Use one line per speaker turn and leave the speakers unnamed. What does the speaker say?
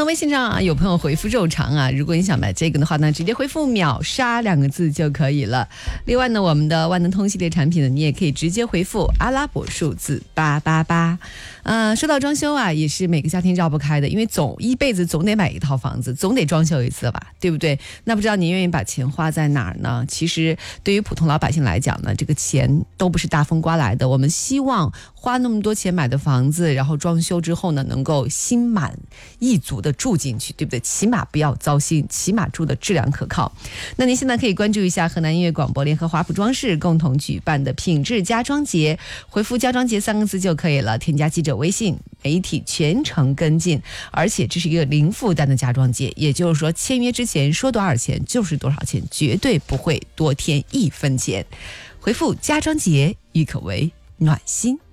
微信上有朋友回复肉肠啊，如果你想买这个的话呢，直接回复秒杀2个字就可以了。另外呢，我们的万能通系列产品呢，你也可以直接回复阿拉伯数字888。说到装修啊，也是每个家庭绕不开的，因为一辈子总得买一套房子，总得装修一次吧，对不对？那不知道您愿意把钱花在哪儿呢？其实对于普通老百姓来讲呢，这个钱都不是大风刮来的。我们希望花那么多钱买的房子，然后装修之后呢，能够心满意足的住进去，对不对？起码不要糟心，起码住的质量可靠。那您现在可以关注一下河南音乐广播联合华普装饰共同举办的品质家装节，回复家装节3个字就可以了，添加记者微信，媒体全程跟进，而且这是一个零负担的家装节，也就是说签约之前说多少钱就是多少钱，绝对不会多添1分钱。回复家装节，亦可为暖心。